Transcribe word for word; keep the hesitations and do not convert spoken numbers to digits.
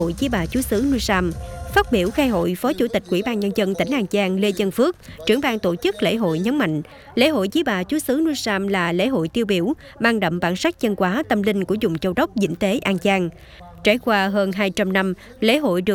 hội Dí Bà Chúa xứ Núi Sam. Phát biểu khai hội, Phó Chủ tịch Ủy ban Nhân dân tỉnh An Giang Lê Văn Phước, trưởng ban tổ chức lễ hội nhấn mạnh, lễ hội Dí Bà Chúa xứ Núi Sam là lễ hội tiêu biểu, mang đậm bản sắc văn hóa tâm linh của vùng Châu Đốc, Vĩnh Tế, An Giang. Trải qua hơn hai trăm năm, lễ hội được